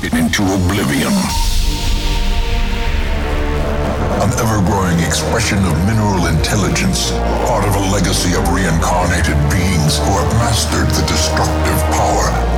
into oblivion. An ever-growing expression of mineral intelligence, part of a legacy of reincarnated beings who have mastered the destructive power